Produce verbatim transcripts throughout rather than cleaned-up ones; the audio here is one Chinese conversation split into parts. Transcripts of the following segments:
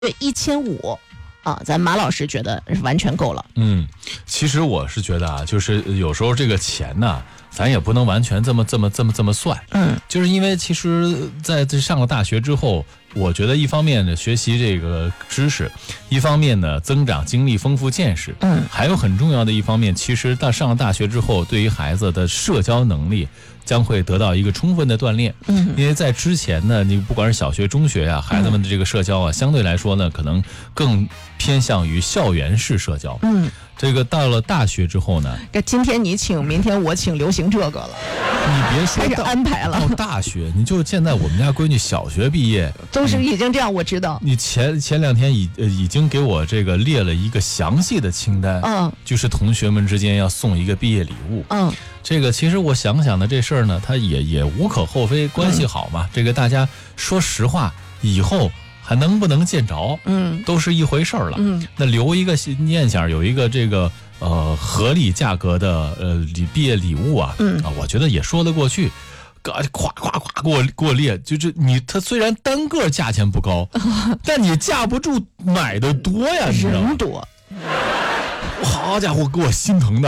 一千五啊，咱马老师觉得是完全够了。 嗯，其实我是觉得啊，就是有时候这个钱呢，咱也不能完全这么这么这么这么算。 嗯， 就是因为其实在这上了大学之后，我觉得一方面呢学习这个知识，一方面呢增长经历、丰富见识。 嗯， 还有很重要的一方面，其实到上了大学之后，对于孩子的社交能力将会得到一个充分的锻炼。 嗯， 因为在之前呢，你不管是小学、中学啊，孩子们的这个社交啊，相对来说呢，可能更偏向于校园式社交。 嗯， 这个到了大学之后呢， 这今天你请，明天我请，流行这个了。 你别说开始安排了。 到大学，你就现在我们家闺女小学毕业， 都是已经这样，我知道。 你前前两天已呃已经给我这个列了一个详细的清单。 嗯， 就是同学们之间要送一个毕业礼物。 嗯， 这个其实我想想的这事儿呢，它也也无可厚非，关系好嘛。嗯、这个大家说实话，以后还能不能见着， 嗯， 都是一回事儿了。 嗯， 那留一个念想，有一个这个呃合理价格的呃礼毕业礼物啊， 嗯啊，我觉得也说得过去。夸夸夸夸给我给我列，就是你它虽然单个价钱不高，但你架不住买的多呀，你知道吗？ 人多。 好家伙，给我心疼的，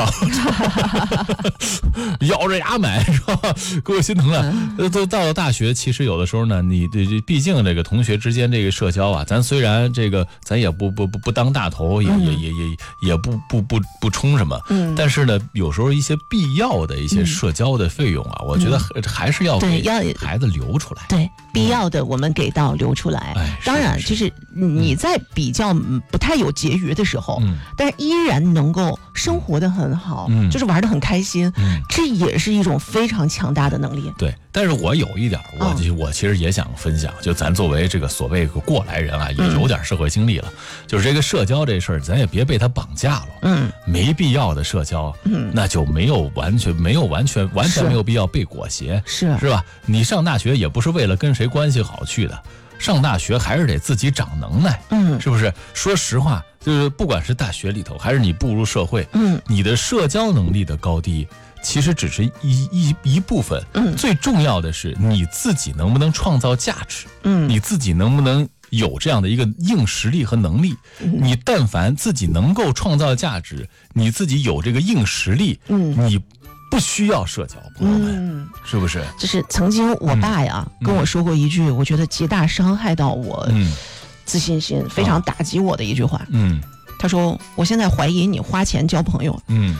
咬着牙买是吧？给我心疼的。呃，都到了大学，其实有的时候呢，你这毕竟这个同学之间这个社交啊，咱虽然这个咱也不不不不当大头，也、嗯、也也也也不不不不充什么，嗯，但是呢，有时候一些必要的一些社交的费用啊，嗯、我觉得还是要给孩子留出来。 对，必要的我们给到留出来。 哎， 当然，就是你在比较不太有结余的时候，嗯，但是依然能够生活得很好，嗯，就是玩得很开心，嗯，这也是一种非常强大的能力。 对，但是我有一点，我、哦、我其实也想分享，就咱作为这个所谓过来人啊，也有点社会经历了，嗯、就是这个社交这事儿，咱也别被他绑架了，嗯，没必要的社交，嗯，那就没有完全没有完全完全没有必要被裹挟， 是是吧？你上大学也不是为了跟谁关系好去的。上大学还是得自己长能耐，嗯，是不是？说实话，就是不管是大学里头，还是你步入社会，嗯，你的社交能力的高低，其实只是一一一部分，嗯，最重要的是你自己能不能创造价值，嗯，你自己能不能有这样的一个硬实力和能力？嗯、你但凡自己能够创造价值，你自己有这个硬实力，嗯，你不需要社交，朋友们，嗯、是不是？ 就是曾经我爸呀、嗯、跟我说过一句，我觉得极大伤害到我自信心，嗯、非常打击我的一句话。嗯，他说：“我现在怀疑你花钱交朋友。”嗯。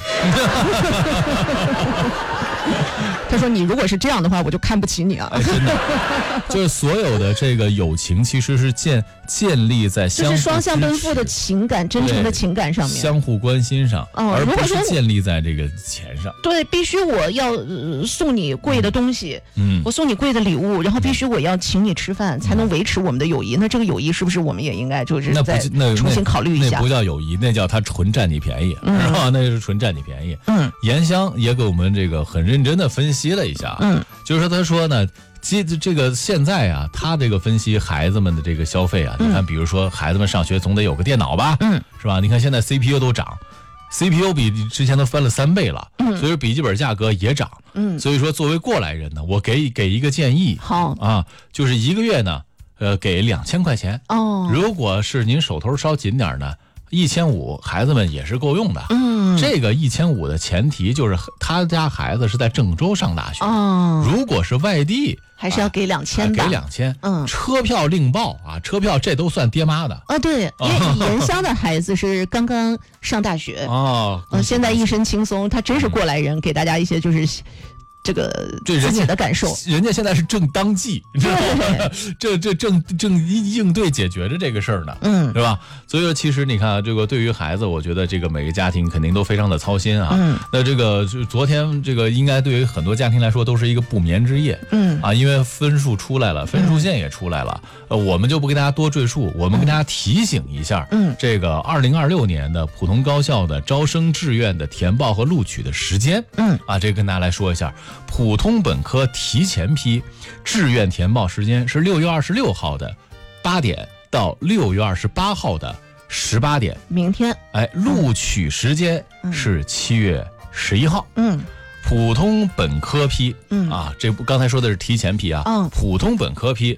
他说：“你如果是这样的话，我就看不起你啊！” 哎，真的，就是所有的这个友情，其实是建建立在相互就是双向奔赴的情感、真诚的情感上面， 相互关心上，嗯、而不是建立在这个钱上。 对，必须我要、呃、送你贵的东西，嗯，我送你贵的礼物，然后必须我要请你吃饭，嗯、才能维持我们的友谊。那这个友谊是不是我们也应该就是再重新考虑一下？ 那不叫友谊，那叫他纯占你便宜，嗯、是吧？那是纯占你便宜。嗯，严香也给我们这个很认真的分析了一下，嗯，就是说他说呢，这这个现在啊，他这个分析孩子们的这个消费啊，嗯、你看，比如说孩子们上学总得有个电脑吧，嗯，是吧？你看现在 C P U 都涨 ，C P U 比之前都翻了三倍了，嗯，所以说笔记本价格也涨，嗯，所以说作为过来人呢，我给给一个建议， 好啊，就是一个月呢，呃，给两千块钱，哦，如果是您手头稍紧点呢。一千五，孩子们也是够用的。嗯，这个一千五的前提就是他家孩子是在郑州上大学。哦，如果是外地， 还是要给两千的， 给两千。嗯，车票另报啊，车票这都算爹妈的。 啊，对，因为严香的孩子是刚刚上大学哦，嗯，现在一身轻松，他真是过来人，给大家一些就是。这个自己的感受， 人家现在是正当季，知道吗？这这正正应对解决着这个事儿呢，嗯，对吧？所以说，其实你看啊，这个对于孩子，我觉得这个每个家庭肯定都非常的操心啊。嗯，那这个昨天这个应该对于很多家庭来说都是一个不眠之夜，嗯啊，因为分数出来了，分数线也出来了，呃，我们就不给大家多赘述，我们跟大家提醒一下，嗯，这个二零二六年的普通高校的招生志愿的填报和录取的时间，嗯啊，这个跟大家来说一下。普通本科提前批，志愿填报时间是六月二十六号的八点到六月二十八号的十八点。 明天， 哎，录取时间是七月十一号。嗯，普通本科批，嗯啊，这不刚才说的是提前批啊。嗯，普通本科批，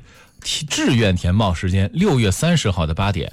志愿填报时间六月三十号的八点，